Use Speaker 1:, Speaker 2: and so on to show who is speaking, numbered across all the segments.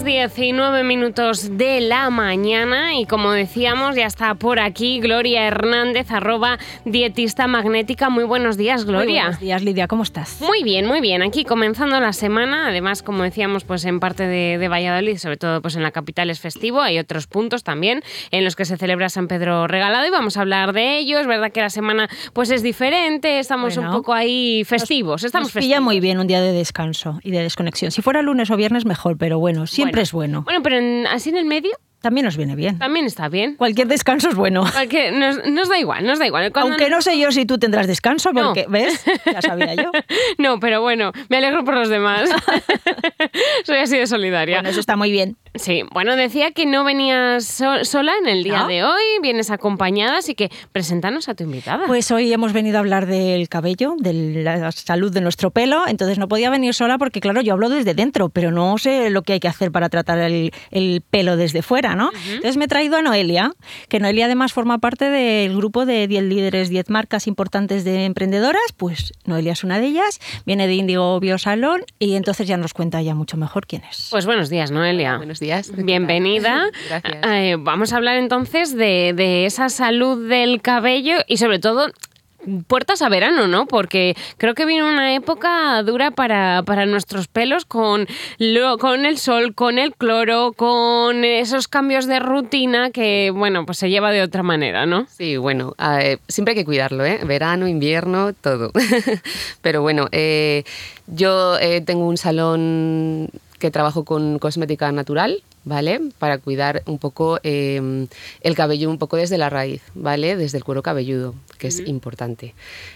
Speaker 1: 10:09 de la mañana y como decíamos ya está por aquí Gloria Hernández, @dietista magnética. Muy buenos días, Gloria.
Speaker 2: Muy buenos días, Lidia, ¿cómo estás?
Speaker 1: Muy bien, aquí comenzando la semana. Además, como decíamos, pues en parte de Valladolid, sobre todo pues en la capital es festivo. Hay otros puntos también en los que se celebra San Pedro Regalado y vamos a hablar de ello. Es verdad que la semana pues es diferente, estamos un poco ahí festivos.
Speaker 2: Nos pilla muy bien un día de descanso y de desconexión. Si fuera lunes o viernes mejor, pero bueno, siempre es bueno.
Speaker 1: Bueno, pero así en el medio
Speaker 2: también nos viene bien.
Speaker 1: También está bien.
Speaker 2: Cualquier descanso es bueno.
Speaker 1: Nos da igual.
Speaker 2: Aunque no sé yo si tú tendrás descanso, porque, ¿ves? Ya sabía yo.
Speaker 1: No, pero bueno, me alegro por los demás. Soy así de solidaria.
Speaker 2: Bueno, eso está muy bien.
Speaker 1: Sí, bueno, decía que no venías sola en el día de hoy, vienes acompañada, así que preséntanos a tu invitada.
Speaker 2: Pues hoy hemos venido a hablar del cabello, de la salud de nuestro pelo, entonces no podía venir sola porque, claro, yo hablo desde dentro, pero no sé lo que hay que hacer para tratar el pelo desde fuera, ¿no? Uh-huh. Entonces me he traído a Noelia, que Noelia además forma parte del grupo de 10 líderes, 10 marcas importantes de emprendedoras, pues Noelia es una de ellas, viene de Índigo Biosalón y entonces ya nos cuenta ya mucho mejor quién es.
Speaker 1: Pues buenos días, Noelia.
Speaker 3: Buenos días.
Speaker 1: Bienvenida.
Speaker 3: Gracias.
Speaker 1: Vamos a hablar entonces de esa salud del cabello y sobre todo puertas a verano, ¿no? Porque creo que viene una época dura para nuestros pelos con el sol, con el cloro, con esos cambios de rutina que, bueno, pues se lleva de otra manera, ¿no?
Speaker 3: Sí, bueno, siempre hay que cuidarlo, ¿eh? Verano, invierno, todo. Pero bueno, yo tengo un salón que trabajo con cosmética natural, ¿vale? Para cuidar un poco el cabello un poco desde la raíz, ¿vale? Desde el cuero cabelludo, que es importante.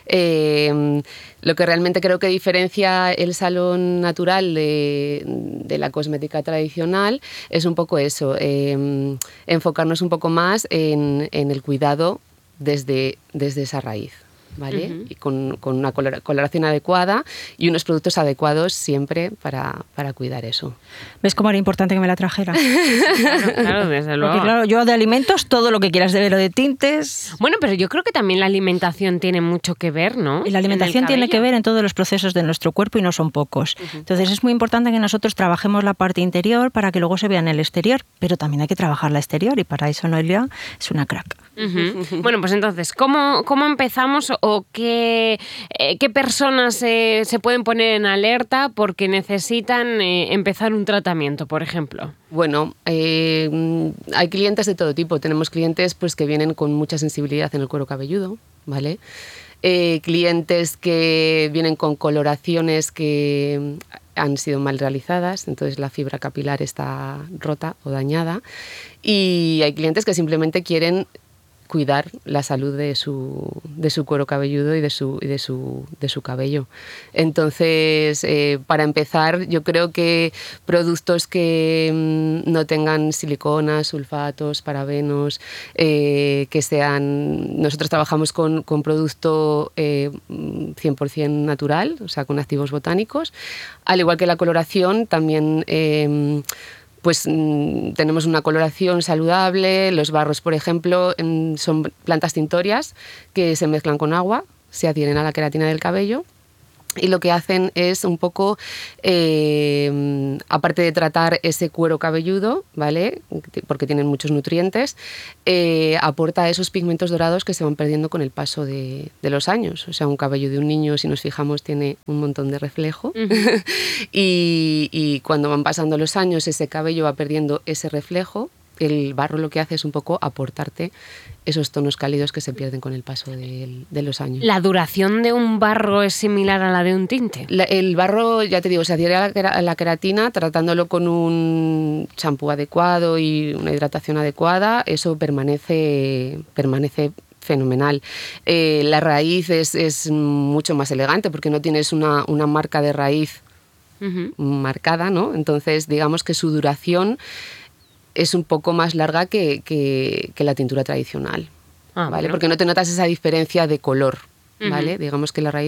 Speaker 3: Lo que realmente creo que diferencia el salón natural de la cosmética tradicional es un poco eso, enfocarnos un poco más en el cuidado desde esa raíz. ¿Vale? Uh-huh. Y con una coloración adecuada y unos productos adecuados siempre para cuidar eso.
Speaker 2: ¿Ves cómo era importante que me la trajera?
Speaker 1: Claro, desde luego.
Speaker 2: Porque claro, yo de alimentos, todo lo que quieras de ver, o de tintes...
Speaker 1: Bueno, pero yo creo que también la alimentación tiene mucho que ver, ¿no?
Speaker 2: Y la alimentación tiene que ver en todos los procesos de nuestro cuerpo y no son pocos. Uh-huh. Entonces es muy importante que nosotros trabajemos la parte interior para que luego se vea en el exterior, pero también hay que trabajar la exterior y para eso Noelia es una crack.
Speaker 1: Uh-huh. Bueno, pues entonces, ¿cómo empezamos o qué personas se pueden poner en alerta porque necesitan empezar un tratamiento, por ejemplo?
Speaker 3: Bueno, hay clientes de todo tipo. Tenemos clientes pues, que vienen con mucha sensibilidad en el cuero cabelludo, ¿vale? Clientes que vienen con coloraciones que han sido mal realizadas, entonces la fibra capilar está rota o dañada. Y hay clientes que simplemente quieren cuidar la salud de su cuero cabelludo y de su cabello. Entonces, para empezar, yo creo que productos que no tengan siliconas, sulfatos, parabenos, que sean... Nosotros trabajamos con producto 100% natural, o sea, con activos botánicos. Al igual que la coloración, también... pues tenemos una coloración saludable. Los barros, por ejemplo, son plantas tintorias que se mezclan con agua, se adhieren a la queratina del cabello y lo que hacen es un poco, aparte de tratar ese cuero cabelludo, ¿vale? Porque tienen muchos nutrientes, aporta esos pigmentos dorados que se van perdiendo con el paso de los años. O sea, un cabello de un niño, si nos fijamos, tiene un montón de reflejo. Uh-huh. y cuando van pasando los años, ese cabello va perdiendo ese reflejo. El barro lo que hace es un poco aportarte esos tonos cálidos que se pierden con el paso de los años.
Speaker 1: ¿La duración de un barro es similar a la de un tinte?
Speaker 3: El barro, ya te digo, se adhiere a la queratina tratándolo con un champú adecuado y una hidratación adecuada. Eso permanece fenomenal. La raíz es mucho más elegante porque no tienes una marca de raíz marcada, ¿no? Entonces, digamos que su duración es un poco más larga que la tintura tradicional, ¿vale? Bueno. Porque no te notas esa diferencia de color, ¿vale? Digamos que la raíz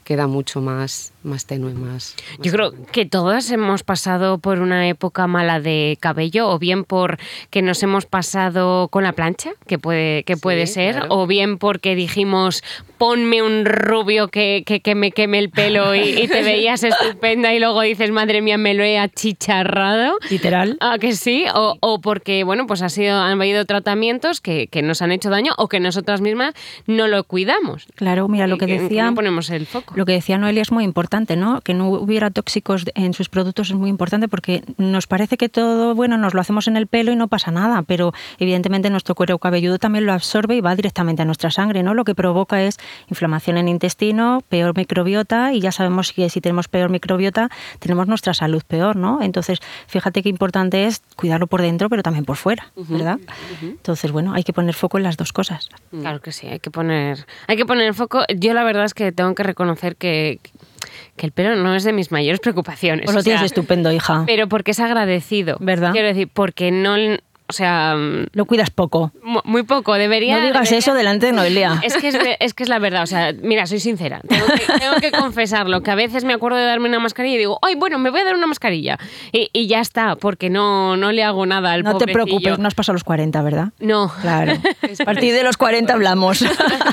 Speaker 3: queda mucho más tenue, más
Speaker 1: Yo creo que todas hemos pasado por una época mala de cabello, o bien porque nos hemos pasado con la plancha, que puede ser,
Speaker 3: claro.
Speaker 1: o bien porque dijimos, ponme un rubio que me queme el pelo y te veías estupenda y luego dices, madre mía, me lo he achicharrado.
Speaker 2: Literal.
Speaker 1: Ah, que sí, o porque, bueno, pues han habido tratamientos que nos han hecho daño o que nosotras mismas no lo cuidamos.
Speaker 2: Claro, mira, lo que
Speaker 1: Que
Speaker 2: decía...
Speaker 1: no ponemos el foco.
Speaker 2: Lo que decía Noelia es muy importante, ¿no? Que no hubiera tóxicos en sus productos es muy importante porque nos parece que todo, bueno, nos lo hacemos en el pelo y no pasa nada, pero evidentemente nuestro cuero cabelludo también lo absorbe y va directamente a nuestra sangre, ¿no? Lo que provoca es inflamación en el intestino, peor microbiota, y ya sabemos que si tenemos peor microbiota tenemos nuestra salud peor, ¿no? Entonces, fíjate qué importante es cuidarlo por dentro, pero también por fuera, ¿verdad? Entonces, bueno, hay que poner foco en las dos cosas.
Speaker 1: Claro que sí, hay que poner el foco. Yo la verdad es que tengo que reconocer que el pelo no es de mis mayores preocupaciones.
Speaker 2: Pues lo tienes estupendo, hija.
Speaker 1: Pero porque es agradecido.
Speaker 2: ¿Verdad?
Speaker 1: Quiero decir, porque no... O sea...
Speaker 2: Lo cuidas poco.
Speaker 1: Muy poco, debería...
Speaker 2: No digas eso delante de Noelia.
Speaker 1: Es que es la verdad, o sea, mira, soy sincera. Tengo que confesarlo, que a veces me acuerdo de darme una mascarilla y digo, ay, bueno, me voy a dar una mascarilla. Y ya está, porque no le hago nada al
Speaker 2: No te
Speaker 1: pobrecillo.
Speaker 2: preocupes, no has pasado los 40, ¿verdad?
Speaker 1: No.
Speaker 2: Claro. A partir de los 40 hablamos.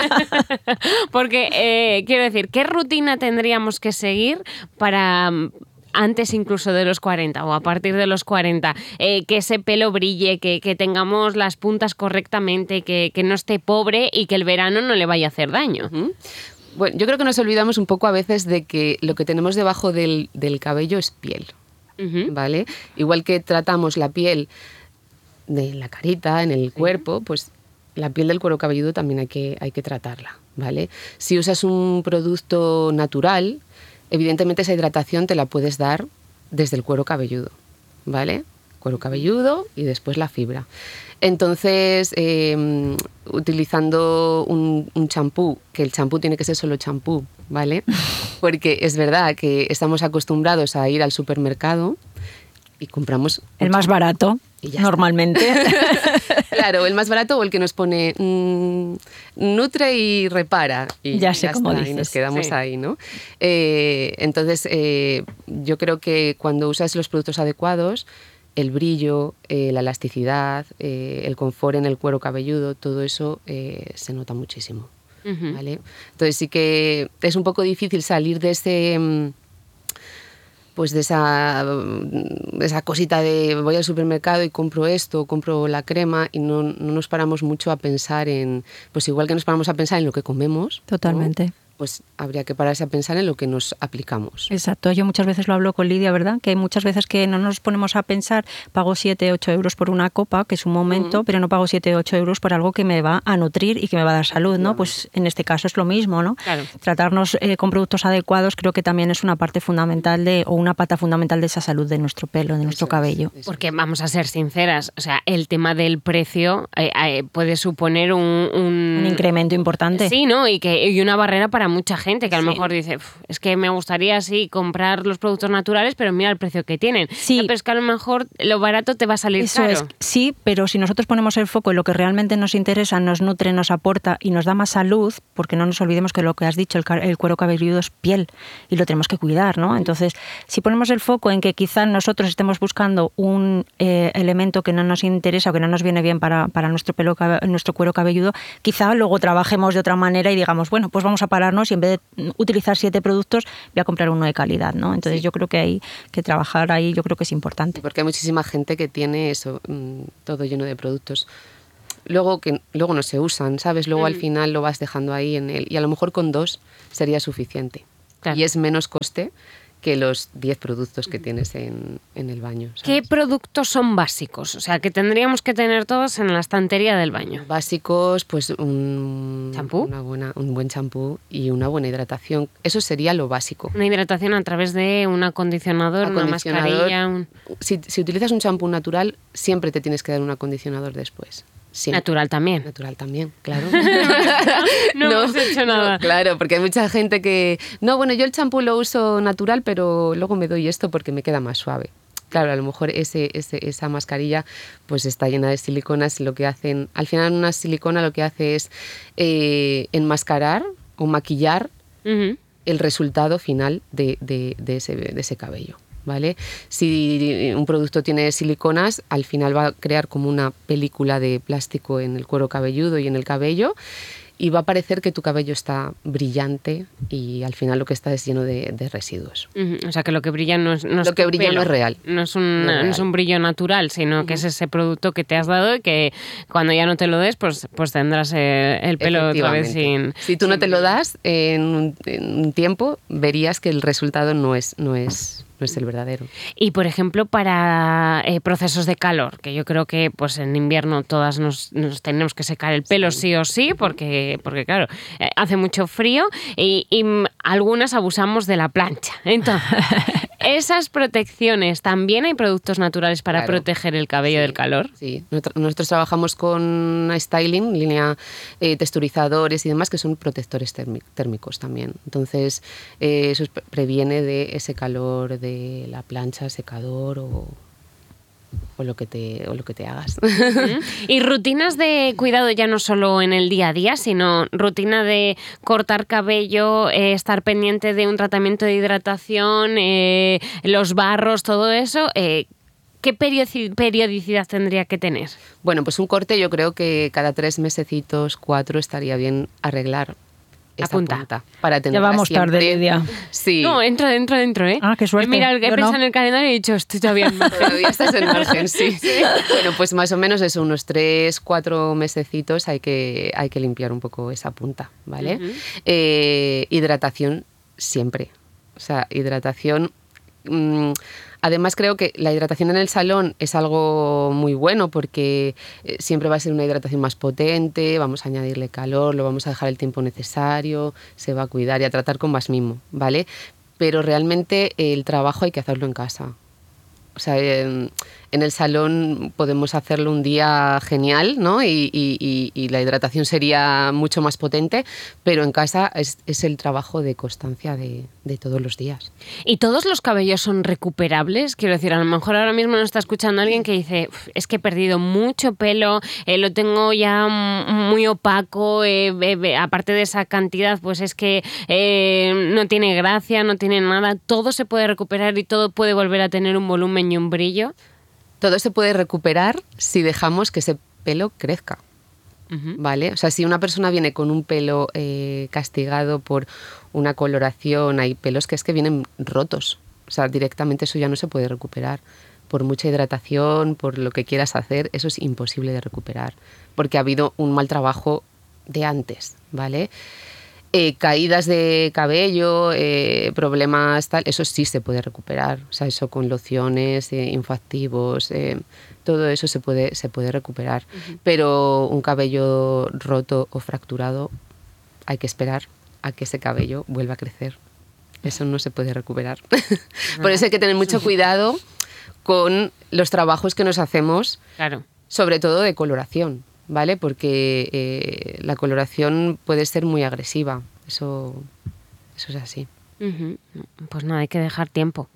Speaker 1: Porque, quiero decir, ¿qué rutina tendríamos que seguir para... antes incluso de los 40 o a partir de los 40, que ese pelo brille, que tengamos las puntas correctamente, que no esté pobre y que el verano no le vaya a hacer daño?
Speaker 3: Bueno, yo creo que nos olvidamos un poco a veces de que lo que tenemos debajo del cabello es piel, ¿vale? Igual que tratamos la piel de la carita, en el cuerpo, pues la piel del cuero cabelludo también hay que tratarla, ¿vale? Si usas un producto natural, evidentemente esa hidratación te la puedes dar desde el cuero cabelludo, ¿vale? Cuero cabelludo y después la fibra. Entonces, utilizando un champú, que el champú tiene que ser solo champú, ¿vale? Porque es verdad que estamos acostumbrados a ir al supermercado y compramos...
Speaker 2: El más barato, normalmente.
Speaker 3: Claro, el más barato o el que nos pone nutre y repara. Y
Speaker 2: ya sé cómo dices.
Speaker 3: Y nos quedamos ahí, ¿no? Entonces, yo creo que cuando usas los productos adecuados, el brillo, la elasticidad, el confort en el cuero cabelludo, todo eso se nota muchísimo, ¿vale? Entonces sí que es un poco difícil salir de ese... pues de esa cosita de voy al supermercado y compro esto, compro la crema, y no nos paramos mucho a pensar en, pues igual que nos paramos a pensar en lo que comemos.
Speaker 2: Totalmente.
Speaker 3: ¿No? Pues habría que pararse a pensar en lo que nos aplicamos.
Speaker 2: Exacto, yo muchas veces lo hablo con Lidia, ¿verdad? Que hay muchas veces que no nos ponemos a pensar, pago 7, 8 euros por una copa, que es un momento, pero no pago 7, 8 euros por algo que me va a nutrir y que me va a dar salud, ¿no? Pues en este caso es lo mismo, ¿no?
Speaker 1: Claro.
Speaker 2: Tratarnos con productos adecuados creo que también es una parte fundamental o una pata fundamental de esa salud de nuestro pelo, de nuestro cabello.
Speaker 1: Porque vamos a ser sinceras, o sea, el tema del precio puede suponer un
Speaker 2: incremento importante.
Speaker 1: Sí, ¿no? Y una barrera para mucha gente que a lo mejor dice, es que me gustaría sí comprar los productos naturales, pero mira el precio que tienen.
Speaker 2: Sí.
Speaker 1: Pero es que a lo mejor lo barato te va a salir
Speaker 2: Eso
Speaker 1: caro.
Speaker 2: es, sí, pero si nosotros ponemos el foco en lo que realmente nos interesa, nos nutre, nos aporta y nos da más salud, porque no nos olvidemos que lo que has dicho, el cuero cabelludo es piel y lo tenemos que cuidar, ¿no? Entonces, si ponemos el foco en que quizás nosotros estemos buscando un elemento que no nos interesa o que no nos viene bien para nuestro nuestro cuero cabelludo, quizá luego trabajemos de otra manera y digamos, bueno, pues vamos a pararnos y en vez de utilizar 7 productos, voy a comprar uno de calidad, ¿no? Entonces yo creo que hay que trabajar ahí, yo creo que es importante.
Speaker 3: Porque hay muchísima gente que tiene eso, todo lleno de productos. Luego no se usan, ¿sabes? Luego al final lo vas dejando ahí y a lo mejor con 2 sería suficiente. Claro. Y es menos coste que los 10 productos que tienes en el baño, ¿sabes?
Speaker 1: ¿Qué productos son básicos? O sea, que tendríamos que tener todos en la estantería del baño.
Speaker 3: Básicos, pues un buen champú y una buena hidratación. Eso sería lo básico.
Speaker 1: Una hidratación a través de un acondicionador, una mascarilla.
Speaker 3: Si utilizas un champú natural, siempre te tienes que dar un acondicionador después. Siempre.
Speaker 1: Natural también.
Speaker 3: Natural también, claro.
Speaker 1: no hemos hecho nada.
Speaker 3: No, claro, porque hay mucha gente que... No, bueno, yo el champú lo uso natural, pero luego me doy esto porque me queda más suave. Claro, a lo mejor esa mascarilla pues está llena de siliconas y lo que hacen... Al final una silicona lo que hace es enmascarar o maquillar el resultado final de ese cabello, ¿vale? Si un producto tiene siliconas, al final va a crear como una película de plástico en el cuero cabelludo y en el cabello, y va a parecer que tu cabello está brillante y al final lo que está es lleno de residuos.
Speaker 1: O sea, que lo que brilla no es
Speaker 3: lo que brilla no es real.
Speaker 1: No es un brillo natural, sino que es ese producto que te has dado y que cuando ya no te lo des, pues tendrás el pelo otra vez sin...
Speaker 3: Si tú no te lo das, en un tiempo verías que el resultado no es el verdadero.
Speaker 1: Y, por ejemplo, para procesos de calor, que yo creo que pues en invierno todas nos tenemos que secar el pelo sí o sí, porque claro, hace mucho frío y algunas abusamos de la plancha. Entonces, esas protecciones, ¿también hay productos naturales para proteger el cabello del calor?
Speaker 3: Sí, nosotros trabajamos con styling, línea texturizadores y demás, que son protectores térmicos también. Entonces, eso previene de ese calor de la plancha, secador o lo que te hagas.
Speaker 1: Y rutinas de cuidado ya no solo en el día a día, sino rutina de cortar cabello, estar pendiente de un tratamiento de hidratación, los barros, todo eso. ¿Qué periodicidad tendría que tener?
Speaker 3: Bueno, pues un corte yo creo que cada 3 mesecitos, 4 estaría bien arreglar. Punta para tener.
Speaker 2: Ya vamos tarde, Lidia.
Speaker 3: Sí.
Speaker 1: No, entra dentro, ¿eh?
Speaker 2: Ah, qué suerte.
Speaker 1: Mira, he pensado en el calendario y he dicho, estoy todavía en margen.
Speaker 3: Todavía estás en margen, sí. Bueno, pues más o menos eso, unos 3, 4 mesecitos hay que limpiar un poco esa punta, ¿vale? Hidratación siempre. O sea, hidratación... Además, creo que la hidratación en el salón es algo muy bueno porque siempre va a ser una hidratación más potente, vamos a añadirle calor, lo vamos a dejar el tiempo necesario, se va a cuidar y a tratar con más mimo, ¿vale? Pero realmente el trabajo hay que hacerlo en casa. O sea, en el salón podemos hacerlo un día genial, ¿no? Y la hidratación sería mucho más potente, pero en casa es el trabajo de constancia de todos los días.
Speaker 1: ¿Y todos los cabellos son recuperables? Quiero decir, a lo mejor ahora mismo nos está escuchando alguien que dice, es que he perdido mucho pelo, lo tengo ya muy opaco, aparte de esa cantidad, pues es que no tiene gracia, no tiene nada, todo se puede recuperar y todo puede volver a tener un volumen y un brillo.
Speaker 3: Todo se puede recuperar si dejamos que ese pelo crezca, ¿vale? O sea, si una persona viene con un pelo castigado por una coloración, hay pelos que vienen rotos. O sea, directamente eso ya no se puede recuperar. Por mucha hidratación, por lo que quieras hacer, eso es imposible de recuperar, porque ha habido un mal trabajo de antes, ¿vale? Caídas de cabello, problemas tal, eso sí se puede recuperar, o sea, eso con lociones, infoactivos, todo eso se puede recuperar, pero un cabello roto o fracturado hay que esperar a que ese cabello vuelva a crecer, eso no se puede recuperar. Por eso hay que tener mucho cuidado con los trabajos que nos hacemos,
Speaker 1: claro,
Speaker 3: sobre todo de coloración, ¿vale? Porque la coloración puede ser muy agresiva, eso es así.
Speaker 1: Pues nada, hay que dejar tiempo,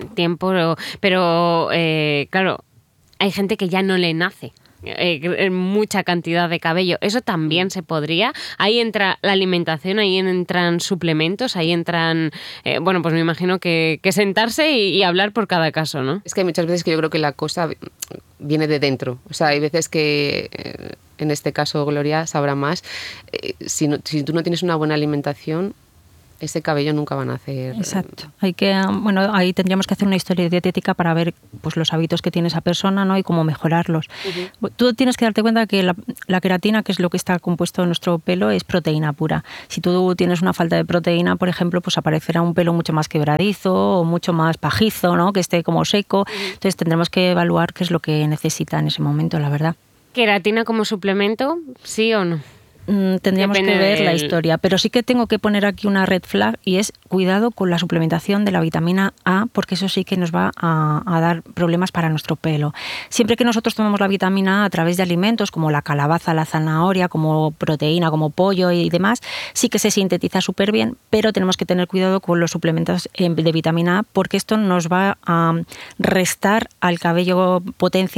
Speaker 1: pero claro, hay gente que ya no le nace mucha cantidad de cabello, eso también se podría. Ahí entra la alimentación, ahí entran suplementos, ahí entran, bueno, pues me imagino que sentarse y hablar por cada caso, ¿no?
Speaker 3: Es que hay muchas veces que yo creo que la cosa viene de dentro, o sea, hay veces que, en este caso Gloria sabrá más, si tú no tienes una buena alimentación, ese cabello nunca va a nacer.
Speaker 2: Exacto. Ahí tendríamos que hacer una historia dietética para ver pues los hábitos que tiene esa persona, ¿no? Y cómo mejorarlos. Tú tienes que darte cuenta que la queratina, que es lo que está compuesto en nuestro pelo, es proteína pura. Si tú tienes una falta de proteína, por ejemplo, pues aparecerá un pelo mucho más quebradizo o mucho más pajizo, ¿no? Que esté como seco. Entonces tendremos que evaluar qué es lo que necesita en ese momento, la verdad.
Speaker 1: ¿Queratina como suplemento? ¿Sí o no?
Speaker 2: Tendríamos que ver la historia, pero sí que tengo que poner aquí una red flag y es cuidado con la suplementación de la vitamina A, porque eso sí que nos va a dar problemas para nuestro pelo. Siempre que nosotros tomemos la vitamina A a través de alimentos como la calabaza, la zanahoria, como proteína, como pollo y demás, sí que se sintetiza súper bien, pero tenemos que tener cuidado con los suplementos de vitamina A porque esto nos va a restar al cabello potencia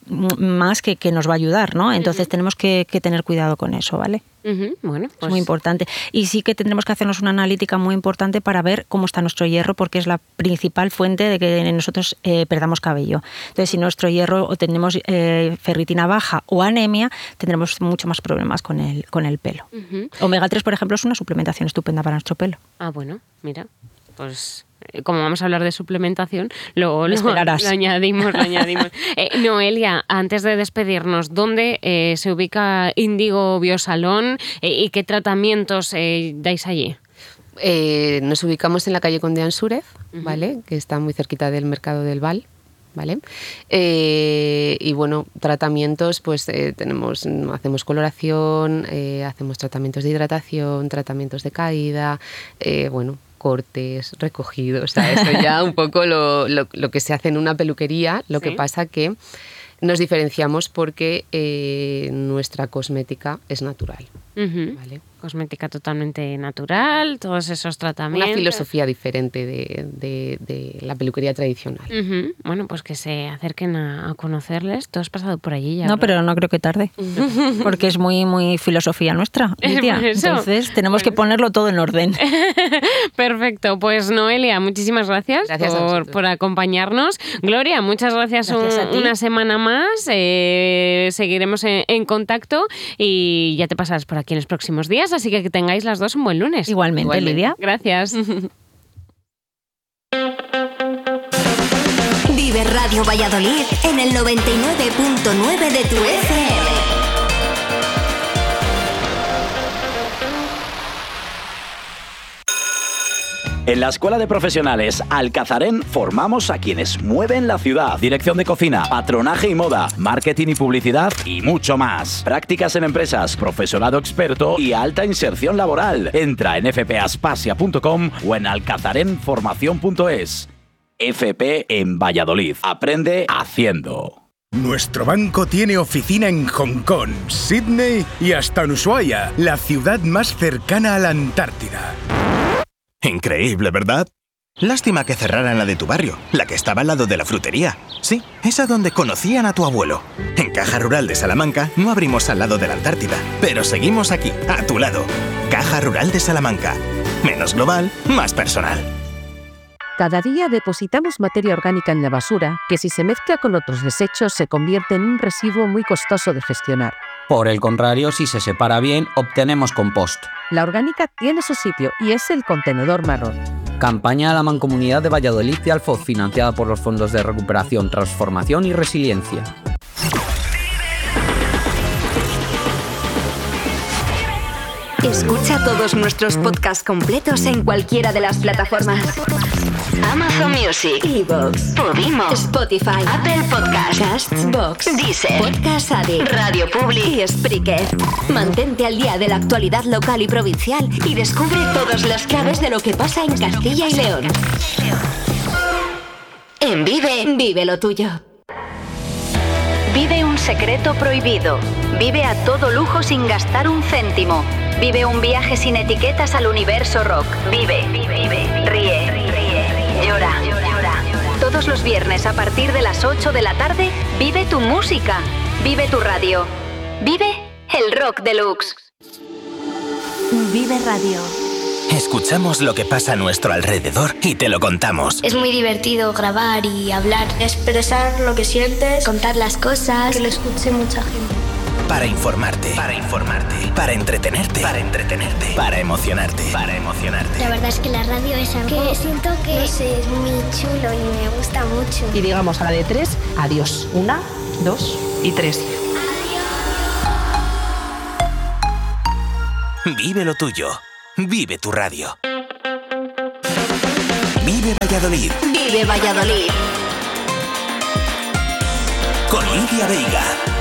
Speaker 2: más que nos va a ayudar, ¿no? Entonces tenemos que tener cuidado con eso, ¿vale?
Speaker 1: Bueno, pues...
Speaker 2: Es muy importante. Y sí que tendremos que hacernos una analítica muy importante para ver cómo está nuestro hierro, porque es la principal fuente de que nosotros perdamos cabello. Entonces, si nuestro hierro o tenemos ferritina baja o anemia, tendremos mucho más problemas con el pelo. Omega 3, por ejemplo, es una suplementación estupenda para nuestro pelo.
Speaker 1: Ah, bueno, mira, pues... Como vamos a hablar de suplementación, lo añadimos. Noelia, antes de despedirnos, ¿dónde se ubica Índigo Biosalón y qué tratamientos dais allí?
Speaker 3: Nos ubicamos en la calle Conde Ansúrez, ¿vale? Que está muy cerquita del Mercado del Val. ¿Vale? Y bueno, tratamientos, pues hacemos coloración, hacemos tratamientos de hidratación, tratamientos de caída, cortes, recogidos, o sea, eso ya un poco lo que se hace en una peluquería. Lo que pasa que nos diferenciamos porque nuestra cosmética es natural. ¿Vale?
Speaker 1: Cosmética totalmente natural, todos esos tratamientos.
Speaker 3: Una filosofía diferente de la peluquería tradicional.
Speaker 1: Bueno, pues que se acerquen a conocerles. ¿Tú has pasado por allí ya?
Speaker 2: No, pero no creo que tarde, porque es muy, muy filosofía nuestra, Lidia. Entonces tenemos que ponerlo todo en orden.
Speaker 1: Perfecto, pues Noelia, muchísimas gracias por acompañarnos. Gloria, muchas gracias una semana más. Seguiremos en contacto y ya te pasarás por aquí en los próximos días, así que tengáis las dos un buen lunes.
Speaker 2: Igualmente. Lidia.
Speaker 1: Gracias.
Speaker 4: Vive Radio Valladolid en el 99.9 de tu FM.
Speaker 5: En la Escuela de Profesionales Alcazarén formamos a quienes mueven la ciudad. Dirección de cocina, patronaje y moda, marketing y publicidad y mucho más. Prácticas en empresas, profesorado experto y alta inserción laboral. Entra en fpaspasia.com o en alcazarenformación.es. FP en Valladolid. Aprende haciendo.
Speaker 6: Nuestro banco tiene oficina en Hong Kong, Sydney y hasta en Ushuaia, la ciudad más cercana a la Antártida.
Speaker 7: Increíble, ¿verdad? Lástima que cerraran la de tu barrio, la que estaba al lado de la frutería. Sí, esa donde conocían a tu abuelo. En Caja Rural de Salamanca no abrimos al lado de la Antártida, pero seguimos aquí, a tu lado. Caja Rural de Salamanca. Menos global, más personal.
Speaker 8: Cada día depositamos materia orgánica en la basura, que si se mezcla con otros desechos se convierte en un residuo muy costoso de gestionar.
Speaker 9: Por el contrario, si se separa bien, obtenemos compost.
Speaker 8: La orgánica tiene su sitio y es el contenedor marrón.
Speaker 9: Campaña a la Mancomunidad de Valladolid y Alfoz, financiada por los Fondos de Recuperación, Transformación y Resiliencia.
Speaker 4: Escucha todos nuestros podcasts completos en cualquiera de las plataformas: Amazon Music, iVoox, Podimo, Spotify, Apple Podcasts, Castbox, Deezer, Podcast Addict, Radio Public y Spreaker. Mantente al día de la actualidad local y provincial y descubre todas las claves de lo que pasa en Castilla y León. En Vive lo tuyo. Vive un secreto prohibido. Vive a todo lujo sin gastar un céntimo. Vive un viaje sin etiquetas al universo rock. Vive, ríe, llora. Todos los viernes a partir de las 8 de la tarde, vive tu música. Vive tu radio. Vive el rock deluxe. Vive Radio.
Speaker 7: Escuchamos lo que pasa a nuestro alrededor y te lo contamos.
Speaker 10: Es muy divertido grabar y hablar, expresar lo que sientes, contar las cosas, que lo escuche mucha gente.
Speaker 7: Para informarte, para entretenerte, para emocionarte.
Speaker 10: La verdad es que la radio es algo que siento que es muy chulo y me gusta mucho.
Speaker 11: Y digamos a la de 3, adiós. 1, 2 y 3.
Speaker 7: Vive lo tuyo. Vive tu radio. Vive Valladolid.
Speaker 4: Vive Valladolid.
Speaker 7: Con Lidia Veiga.